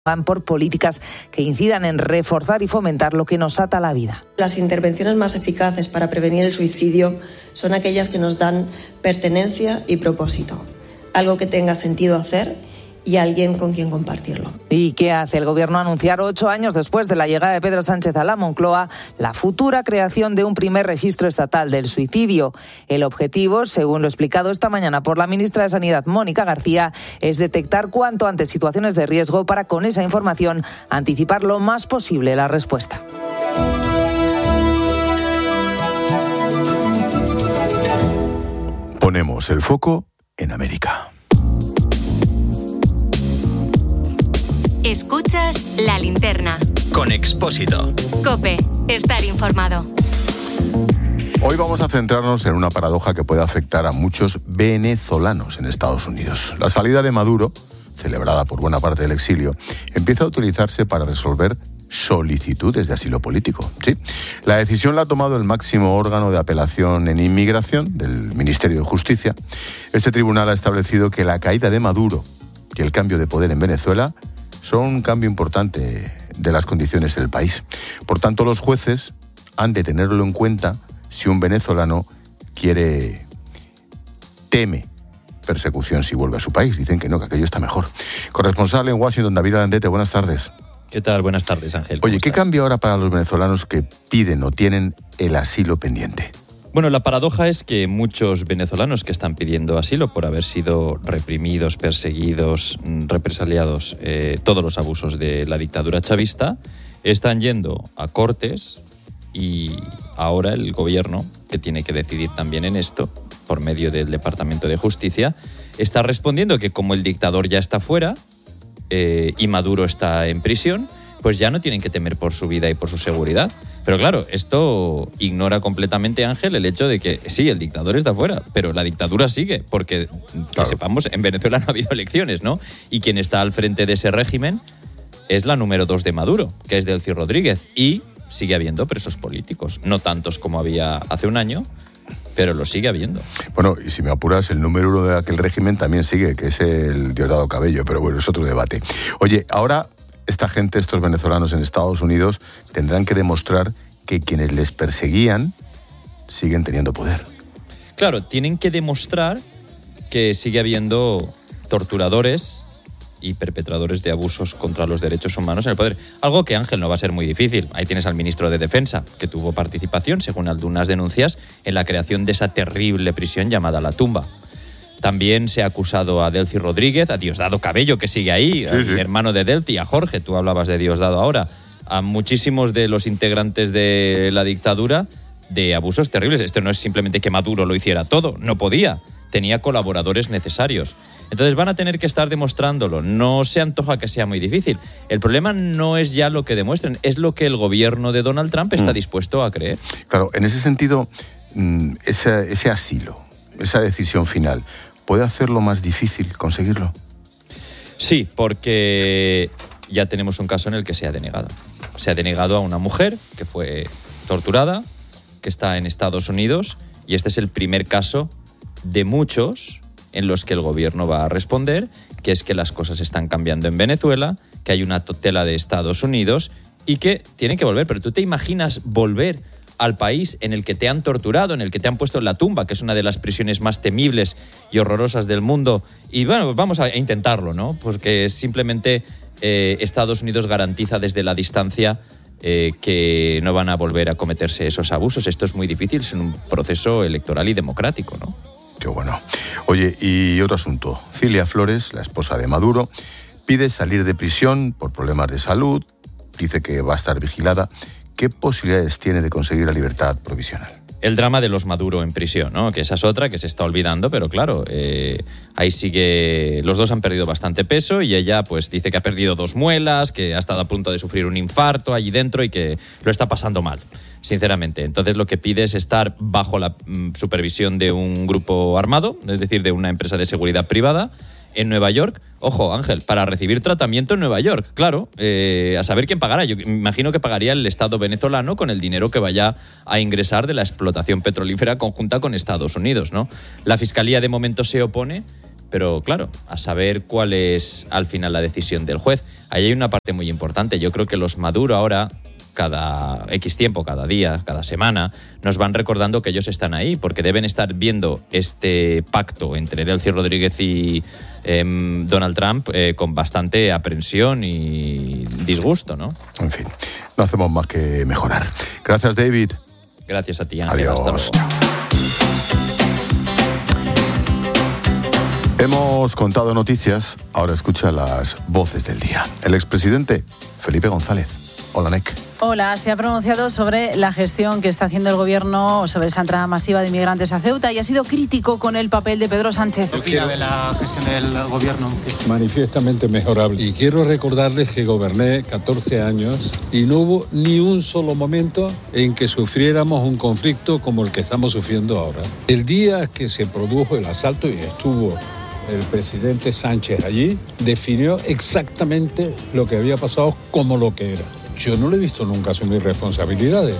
van por políticas que incidan en reforzar y fomentar lo que nos ata a la vida. Las intervenciones más eficaces para prevenir el suicidio son aquellas que nos dan pertenencia y propósito, algo que tenga sentido hacer y alguien con quien compartirlo. ¿Y qué hace el Gobierno? Anunciar 8 años después de la llegada de Pedro Sánchez a la Moncloa la futura creación de un primer registro estatal del suicidio. El objetivo, según lo explicado esta mañana por la ministra de Sanidad, Mónica García, es detectar cuanto antes situaciones de riesgo para, con esa información, anticipar lo más posible la respuesta. Ponemos el foco en América. Escuchas La Linterna. Con Expósito. COPE. Estar informado. Hoy vamos a centrarnos en una paradoja que puede afectar a muchos venezolanos en Estados Unidos. La salida de Maduro, celebrada por buena parte del exilio, empieza a utilizarse para resolver solicitudes de asilo político. Sí, la decisión la ha tomado el máximo órgano de apelación en inmigración del Ministerio de Justicia. Este tribunal ha establecido que la caída de Maduro y el cambio de poder en Venezuela son un cambio importante de las condiciones del país. Por tanto, los jueces han de tenerlo en cuenta si un venezolano teme persecución si vuelve a su país. Dicen que no, que aquello está mejor. Corresponsal en Washington, David Alandete, buenas tardes. ¿Qué tal? Buenas tardes, Ángel. Oye, ¿qué cambia ahora para los venezolanos que piden o tienen el asilo pendiente? Bueno, la paradoja es que muchos venezolanos que están pidiendo asilo por haber sido reprimidos, perseguidos, represaliados, todos los abusos de la dictadura chavista, están yendo a cortes y ahora el gobierno, que tiene que decidir también en esto, por medio del Departamento de Justicia, está respondiendo que como el dictador ya está fuera y Maduro está en prisión, pues ya no tienen que temer por su vida y por su seguridad. Pero claro, esto ignora completamente, Ángel, el hecho de que sí, el dictador está fuera, pero la dictadura sigue, porque, que sepamos, en Venezuela no ha habido elecciones, ¿no? Y quien está al frente de ese régimen es la número 2 de Maduro, que es Delcy Rodríguez, y sigue habiendo presos políticos, no tantos como había hace un año, pero lo sigue habiendo. Bueno, y si me apuras, el número 1 de aquel régimen también sigue, que es el Diosdado Cabello, pero bueno, es otro debate. Oye, ahora esta gente, estos venezolanos en Estados Unidos, tendrán que demostrar que quienes les perseguían siguen teniendo poder. Claro, tienen que demostrar que sigue habiendo torturadores y perpetradores de abusos contra los derechos humanos en el poder. Algo que, Ángel, no va a ser muy difícil. Ahí tienes al ministro de Defensa, que tuvo participación, según algunas denuncias, en la creación de esa terrible prisión llamada La Tumba. También se ha acusado a Delcy Rodríguez, a Diosdado Cabello, que sigue ahí, al hermano de Delcy, a Jorge, tú hablabas de Diosdado ahora, a muchísimos de los integrantes de la dictadura de abusos terribles. Esto no es simplemente que Maduro lo hiciera todo, no podía, tenía colaboradores necesarios. Entonces van a tener que estar demostrándolo. No se antoja que sea muy difícil. El problema no es ya lo que demuestren, es lo que el gobierno de Donald Trump está dispuesto a creer. Claro, en ese sentido, ese asilo, esa decisión final, ¿puede hacerlo más difícil conseguirlo? Sí, porque ya tenemos un caso en el que se ha denegado. Se ha denegado a una mujer que fue torturada, que está en Estados Unidos, y este es el primer caso de muchos en los que el gobierno va a responder, que es que las cosas están cambiando en Venezuela, que hay una tutela de Estados Unidos y que tienen que volver. Pero ¿tú te imaginas volver al país en el que te han torturado, en el que te han puesto en La Tumba, que es una de las prisiones más temibles y horrorosas del mundo? Y bueno, vamos a intentarlo, ¿no? Porque simplemente Estados Unidos garantiza desde la distancia que no van a volver a cometerse esos abusos. Esto es muy difícil, es un proceso electoral y democrático, ¿no? Qué bueno. Oye, y otro asunto. Cilia Flores, la esposa de Maduro, pide salir de prisión por problemas de salud, dice que va a estar vigilada. ¿Qué posibilidades tiene de conseguir la libertad provisional? El drama de los Maduro en prisión, ¿no? Que esa es otra que se está olvidando, pero claro, ahí sigue. Los dos han perdido bastante peso y ella pues dice que ha perdido 2 muelas, que ha estado a punto de sufrir un infarto allí dentro y que lo está pasando mal, sinceramente. Entonces lo que pide es estar bajo la supervisión de un grupo armado, es decir, de una empresa de seguridad privada, en Nueva York. Ojo, Ángel, para recibir tratamiento en Nueva York, claro, a saber quién pagará. Yo imagino que pagaría el Estado venezolano con el dinero que vaya a ingresar de la explotación petrolífera conjunta con Estados Unidos, ¿no? La Fiscalía de momento se opone, pero claro, a saber cuál es al final la decisión del juez. ahí hay una parte muy importante. Yo creo que los Maduro ahora, cada X tiempo, cada día, cada semana, nos van recordando que ellos están ahí, porque deben estar viendo este pacto entre Delcy Rodríguez y Donald Trump con bastante aprensión y disgusto, ¿no? En fin, no hacemos más que mejorar. Gracias, David. Gracias a ti, Ángel. Adiós. Hasta luego. Hemos contado noticias, ahora escucha las voces del día. El expresidente Felipe González. Hola, NEC. Hola, se ha pronunciado sobre la gestión que está haciendo el gobierno sobre esa entrada masiva de inmigrantes a Ceuta y ha sido crítico con el papel de Pedro Sánchez. ¿Qué opina de la gestión del gobierno? Manifiestamente mejorable. Y quiero recordarles que goberné 14 años y no hubo ni un solo momento en que sufriéramos un conflicto como el que estamos sufriendo ahora. El día que se produjo el asalto y estuvo el presidente Sánchez allí, definió exactamente lo que había pasado como lo que era. Yo no le he visto nunca asumir responsabilidades.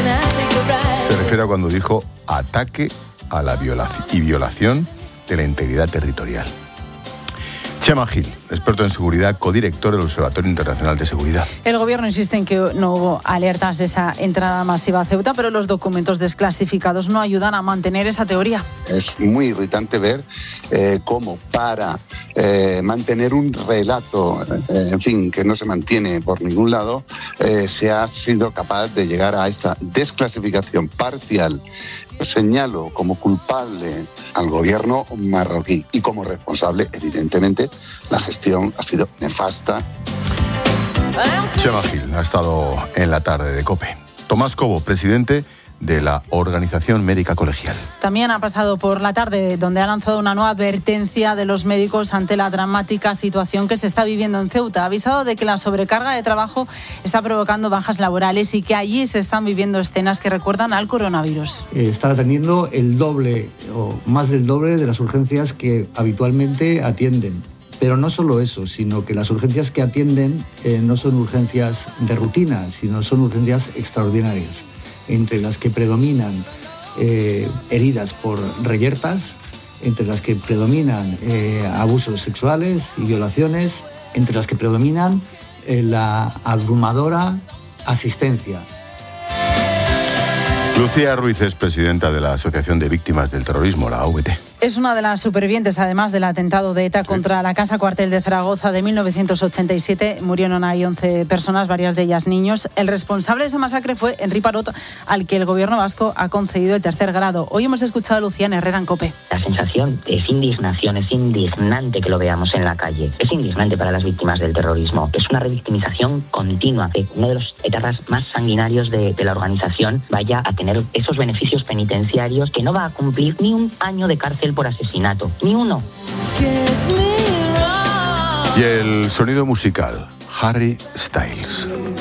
Se refiere a cuando dijo ataque a la violación de la integridad territorial. Chema Gil, experto en seguridad, codirector del Observatorio Internacional de Seguridad. El gobierno insiste en que no hubo alertas de esa entrada masiva a Ceuta, pero los documentos desclasificados no ayudan a mantener esa teoría. Es muy irritante ver cómo para mantener un relato, en fin, que no se mantiene por ningún lado, se ha sido capaz de llegar a esta desclasificación parcial. Señalo como culpable al gobierno marroquí y como responsable, evidentemente, la gestión ha sido nefasta. Chema Gil ha estado en la tarde de COPE. Tomás Cobo, presidente de la Organización Médica Colegial. También ha pasado por la tarde, donde ha lanzado una nueva advertencia de los médicos ante la dramática situación que se está viviendo en Ceuta. Ha avisado de que la sobrecarga de trabajo está provocando bajas laborales y que allí se están viviendo escenas que recuerdan al coronavirus. Están atendiendo el doble o más del doble de las urgencias que habitualmente atienden. Pero no solo eso, sino que las urgencias que atienden no son urgencias de rutina, sino son urgencias extraordinarias, entre las que predominan heridas por reyertas, entre las que predominan abusos sexuales y violaciones, entre las que predominan la abrumadora asistencia. Lucía Ruiz es presidenta de la Asociación de Víctimas del Terrorismo, la AVT. Es una de las supervivientes, además del atentado de ETA contra la Casa Cuartel de Zaragoza de 1987. Murieron ahí 11 personas, varias de ellas niños. El responsable de esa masacre fue Henri Parot, al que el gobierno vasco ha concedido el 3er grado. Hoy hemos escuchado a Lucía Herrera en COPE. La sensación es indignación, es indignante que lo veamos en la calle. Es indignante para las víctimas del terrorismo. Es una revictimización continua de uno de los etarras más sanguinarios de la organización vaya a tener esos beneficios penitenciarios, que no va a cumplir ni un año de cárcel por asesinato, ni uno. Y el sonido musical, Harry Styles.